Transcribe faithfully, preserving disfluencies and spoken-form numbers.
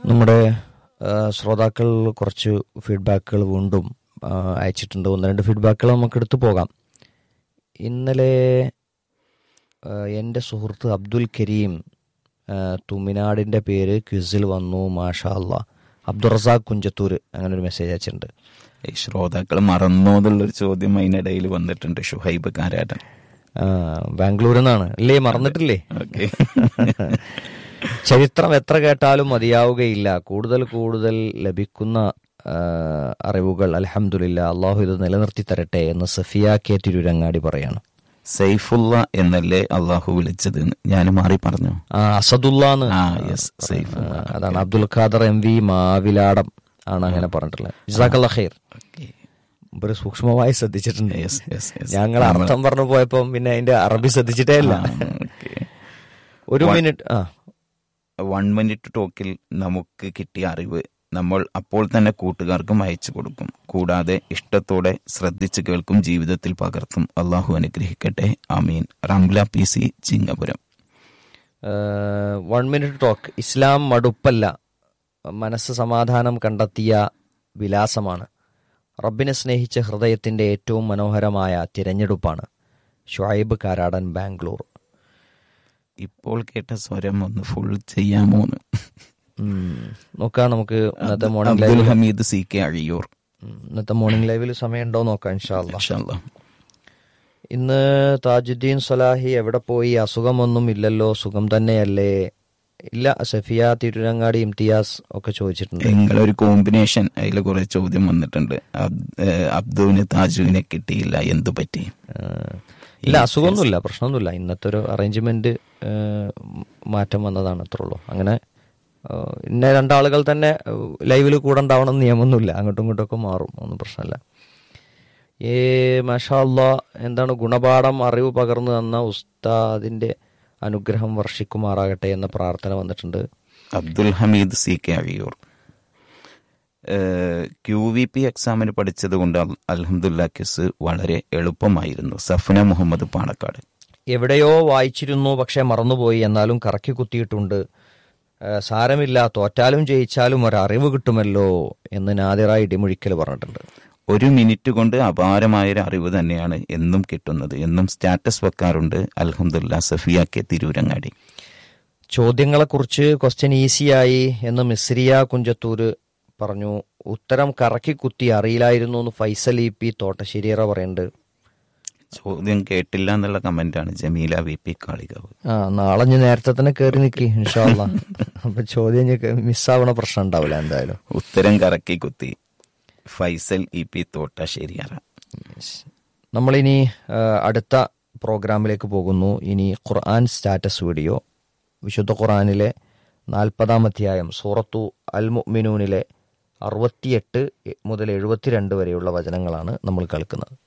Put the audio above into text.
നമ്മുടെ ശ്രോതാക്കൾ കുറച്ച് ഫീഡ്ബാക്കുകൾ വീണ്ടും അയച്ചിട്ടുണ്ട്. ഒന്ന് രണ്ട് ഫീഡ്ബാക്കുകൾ നമുക്ക് എടുത്തു പോകാം. ഇന്നലെ എൻ്റെ സുഹൃത്ത് അബ്ദുൽ കരീം തുമിനാടിൻ്റെ പേര് ക്വിസിൽ വന്നു, മാഷാ അല്ലാ. അബ്ദുൾ റസാഖ് കുഞ്ചത്തൂർ അങ്ങനെ ഒരു മെസ്സേജ് അയച്ചിട്ടുണ്ട്. ശ്രോതാക്കൾ മറന്നോ എന്നുള്ളൊരു ചോദ്യം അതിനിടയിൽ വന്നിട്ടുണ്ട്. ഷുഹൈബ് കാരാടൻ ബാംഗ്ലൂരിൽ നിന്നാണ് അല്ലേ? മറന്നിട്ടില്ലേ? ചരിത്രം എത്ര കേട്ടാലും മതിയാവുകയില്ല. കൂടുതൽ കൂടുതൽ ലഭിക്കുന്ന അറിവുകൾ അൽഹംദുലില്ലാ, അള്ളാഹു ഇത് നിലനിർത്തി തരട്ടെ എന്ന് സഫിയ കെ തിരുരങ്ങാടി പറയാണ്. സൈഫുള്ള എന്നല്ലേ അള്ളാഹു വിളിച്ചത്? ഞാൻ മാറി പറഞ്ഞു. ആ അസദുല്ലാന്ന്. അതാണ് അബ്ദുൽ ഖാദർ എം വി മാവിലാടം ആണ് അങ്ങനെ പറഞ്ഞിട്ടുള്ളത്. ജസാക്കല്ലാഹ് ഖൈർ. ഒരു സൂക്ഷ്മമായി ശ്രദ്ധിച്ചിട്ടുണ്ട്. ഞങ്ങൾ അർത്ഥം പറഞ്ഞു പോയപ്പോ പിന്നെ അതിന്റെ അറബി ശ്രദ്ധിച്ചിട്ടേ ഇല്ല. ഒരു മിനിറ്റ് ആ വൺ മിനിറ്റ് ടോക്കിൽ നമുക്ക് കിട്ടിയ അറിവ് നമ്മൾ അപ്പോൾ തന്നെ കൂട്ടുകാർക്കും അയച്ചു കൊടുക്കും. കൂടാതെ ഇഷ്ടത്തോടെ ശ്രദ്ധിച്ചു കേൾക്കും, ജീവിതത്തിൽ പകർത്തും. അള്ളാഹു അനുഗ്രഹിക്കട്ടെ, ആമീൻ. Ramla P C Chingapuram. One minute talk. ഇസ്ലാം മടുപ്പല്ല, മനസ്സ് സമാധാനം കണ്ടെത്തിയ വിലാസമാണ്. റബ്ബിനെ സ്നേഹിച്ച ഹൃദയത്തിന്റെ ഏറ്റവും മനോഹരമായ തിരഞ്ഞെടുപ്പാണ്. ഷുഐബ് കാരാടൻ, ബാംഗ്ലൂർ. ഇപ്പോൾ കേട്ട സ്വരം ഒന്ന് ഫുൾ ചെയ്യാമോന്ന് നോക്കാം നമുക്ക്. ഇന്നത്തെ morning Abdul Hameed C K Azhiyur. ഇന്നത്തെ മോർണിംഗ് ലൈവിൽ സമയമുണ്ടോ നോക്കാം ഇൻഷാ അല്ലാഹ്. ഇന്ന് താജുദ്ദീൻ സലാഹി എവിടെ പോയി? അസുഖമൊന്നും ഇല്ലല്ലോ, സുഖം തന്നെയല്ലേ? ഇല്ല. സഫിയ തിരുരങ്ങാടി, ഇംതിയാസ് ഒക്കെ ചോദിച്ചിട്ടുണ്ട്. നിങ്ങളൊരു കോമ്പിനേഷൻ അതിൽ കുറെ ചോദ്യം വന്നിട്ടുണ്ട്. അബ്ദുവിന് താജുവിനെ കിട്ടിയില്ല, എന്തു പറ്റി? ഇല്ല, അസുഖമൊന്നുമില്ല, പ്രശ്നമൊന്നുമില്ല. ഇന്നത്തെ ഒരു അറേഞ്ച്മെന്റ് മാറ്റം വന്നതാണ്, അത്രേ ഉള്ളൂ. അങ്ങനെ ഇന്ന രണ്ടാളുകൾ തന്നെ ലൈവിൽ കൂടെ ഉണ്ടാവണം എന്ന് നിയമമൊന്നുമില്ല. അങ്ങോട്ടും ഇങ്ങോട്ടും ഒക്കെ മാറും, ഒന്നും പ്രശ്നമില്ല. ഏ മാഷാ അല്ലാ. എന്താണ് ഗുണപാഠം അറിവ് പകർന്നു തന്ന ഉസ്താദിന്റെ അനുഗ്രഹം വർഷിക്കുമാറാകട്ടെ എന്ന പ്രാർത്ഥന വന്നിട്ടുണ്ട്. Abdul Hameed C K Azhiyur. Q V P എക്സാമിന് പഠിച്ചത് കൊണ്ട് അൽഹംദുലില്ലാ ക്വിസ് വളരെ എളുപ്പമായിരുന്നു. സഫ്ന മുഹമ്മദ് പാണക്കാട്. എവിടെയോ വായിച്ചിരുന്നു, പക്ഷെ മറന്നുപോയി, എന്നാലും കറക്കി കുത്തിയിട്ടുണ്ട്. സാരമില്ല, തോറ്റാലും ജയിച്ചാലും ഒരറിവ് കിട്ടുമല്ലോ എന്ന് നാദിറ ഇടിമുഴിക്കൽ പറഞ്ഞിട്ടുണ്ട്. ഒരു മിനിറ്റ് കൊണ്ട് അപാരമായൊരു അറിവ് തന്നെയാണ് എന്നും കിട്ടുന്നത്, എന്നും സ്റ്റാറ്റസ് വെക്കാറുണ്ട്. അൽഹംദുലില്ലാ. സഫിയ കെ തിരൂരങ്ങാടി. ചോദ്യങ്ങളെക്കുറിച്ച് ക്വസ്റ്റ്യൻ ഈസിയായി എന്ന് മിസ്രിയ കുഞ്ചത്തൂര് പറഞ്ഞു. ഉത്തരം കറക്കി കുത്തി അറിയില്ലായിരുന്നു എന്ന് ഫൈസൽ ഇ പി തോട്ടശ്ശേരിയറ പറയുന്നുണ്ട്. ചോദ്യം കേട്ടില്ല എന്നുള്ള കമന്റാണ് ജമീല വി പി കാളികാവ്. ആ നാളെ ഞാൻ നേരത്തെ തന്നെ കയറി നിൽക്കി ഇൻഷാ അല്ലാഹ്. അപ്പൊ ചോദ്യം മിസ്സാവണ പ്രശ്നം ഉണ്ടാവില്ല എന്തായാലും. ഉത്തരം കറക്കി കുത്തി ഫൈസൽ ഇ പി തോട്ടശ്ശേരിയറ. നമ്മളിനി അടുത്ത പ്രോഗ്രാമിലേക്ക് പോകുന്നു. ഇനി ഖുർആൻ സ്റ്റാറ്റസ് വീഡിയോ. വിശുദ്ധ ഖുർആനിലെ നാൽപ്പതാം അധ്യായം സൂറത്തു അൽ മുഅ്മിനൂനിലെ അറുപത്തിയെട്ട് മുതൽ എഴുപത്തിരണ്ട് വരെയുള്ള വചനങ്ങളാണ് നമ്മൾ കേൾക്കുന്നത്.